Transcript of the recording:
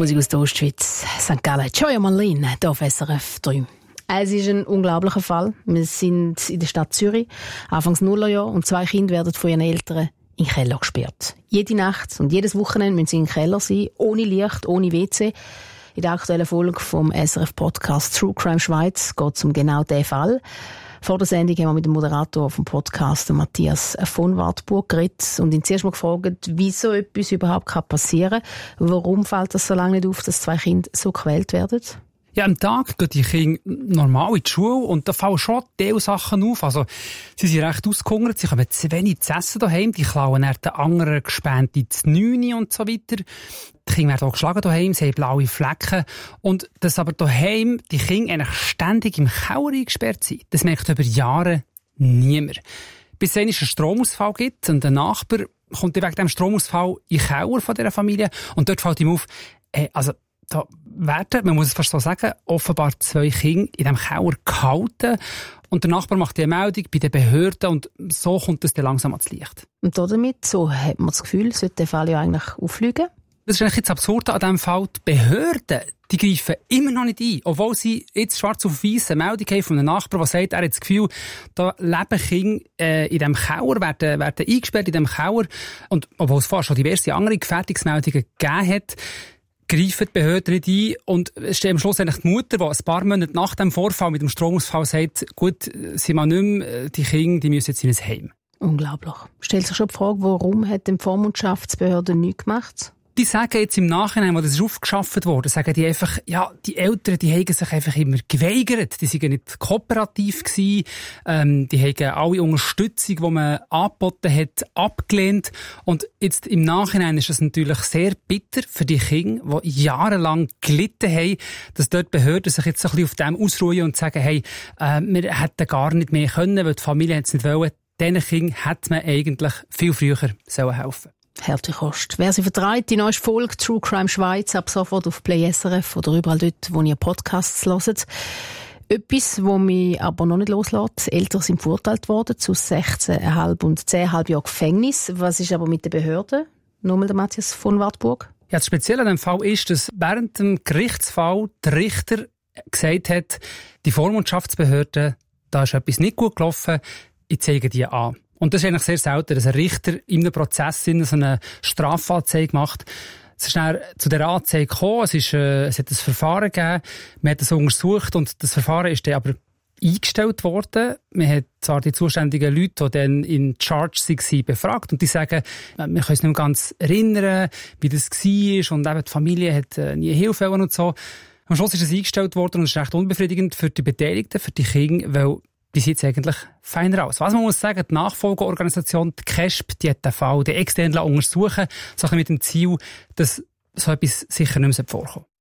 Musik aus der Ostschweiz, St. Gallen, Joya Marlene, hier auf SRF 3. Es ist ein unglaublicher Fall. Wir sind in der Stadt Zürich, Anfangs Nullerjahr, und 2 Kinder werden von ihren Eltern in den Keller gesperrt. Jede Nacht und jedes Wochenende müssen sie im Keller sein, ohne Licht, ohne WC. In der aktuellen Folge vom SRF-Podcast True Crime Schweiz geht es um genau diesen Fall. Vor der Sendung haben wir mit dem Moderator vom Podcast, Matthias von Wartburg, geredet und ihn zuerst mal gefragt, wie so etwas überhaupt passieren kann. Warum fällt das so lange nicht auf, dass 2 Kinder so gequält werden? Ja, am Tag gehen die Kinder normal in die Schule und da fallen schon Teilsachen auf. Also, sie sind recht ausgehungert, sie haben zu wenig zu essen daheim, die klauen dann den anderen Gespännten zu 9 und so weiter. Die Kinder werden auch geschlagen daheim, sie haben blaue Flecken. Und dass aber daheim die Kinder eigentlich ständig im Keller eingesperrt sind, das merkt über Jahre niemand. Bis es einen Stromausfall gibt und ein Nachbar kommt wegen dem Stromausfall in den Keller von dieser Familie und dort fällt ihm auf, da werden, man muss es fast so sagen, offenbar 2 Kinder in diesem Keller gehalten. Und der Nachbar macht die Meldung bei den Behörden und so kommt es dann langsam ans Licht. Und damit, so hat man das Gefühl, sollte der Fall ja eigentlich auffliegen. Das ist eigentlich jetzt absurd an diesem Fall. Die Behörden, die greifen immer noch nicht ein. Obwohl sie jetzt schwarz auf weiss eine Meldung haben von einem Nachbar, der sagt, er hat das Gefühl, da leben Kinder in diesem Keller, werden eingesperrt in diesem Keller. Und obwohl es vorher schon diverse andere Gefährdungsmeldungen gegeben hat, greifen die Behörden nicht ein und es steht am Schluss eigentlich die Mutter, die ein paar Monate nach dem Vorfall mit dem Stromausfall sagt, gut, sie mal nicht mehr, die Kinder, die müssen jetzt in ein Heim. Unglaublich. Stellt sich schon die Frage, warum hat die Vormundschaftsbehörde nichts gemacht? Die sagen jetzt im Nachhinein, wo das ist aufgeschafft wurde, sagen die einfach, ja, die Eltern, die haben sich einfach immer geweigert. Die sind nicht kooperativ gewesen. Die haben alle Unterstützung, die man angeboten hat, abgelehnt. Und jetzt im Nachhinein ist es natürlich sehr bitter für die Kinder, die jahrelang gelitten haben, dass dort die Behörden sich jetzt so ein bisschen auf dem ausruhen und sagen, hey, wir hätten gar nicht mehr können, weil die Familie es nicht wollen. Diesen Kindern hätte man eigentlich viel früher helfen sollen. Harte Kost. Wer sie vertreibt, die neueste Folge True Crime Schweiz ab sofort auf Play SRF oder überall dort, wo ihr Podcasts hört. Etwas, was mich aber noch nicht loslässt. Eltern sind verurteilt worden zu 16,5 und 10,5 Jahren Gefängnis. Was ist aber mit den Behörden? Nochmal der Matthias von Wartburg. Ja, das Spezielle an dem Fall ist, dass während dem Gerichtsfall der Richter gesagt hat, die Vormundschaftsbehörde, da ist etwas nicht gut gelaufen, ich zeige die an. Und das ist eigentlich sehr selten, dass ein Richter in einem Prozess so eine Strafanzeige macht. Es ist dann zu dieser Anzeige gekommen, es hat ein Verfahren gegeben, man hat es untersucht und das Verfahren ist dann aber eingestellt worden. Man hat zwar die zuständigen Leute, die dann in Charge waren, befragt und die sagen, wir können uns nicht mehr ganz erinnern, wie das war und eben die Familie hat nie Hilfe und so. Am Schluss ist es eingestellt worden und es ist recht unbefriedigend für die Beteiligten, für die Kinder, weil die sieht jetzt eigentlich feiner aus. Was man muss sagen, die Nachfolgeorganisation, die KESB, die hat den Fall, die extern untersuchen, so mit dem Ziel, dass so etwas sicher nicht mehr vorkommt.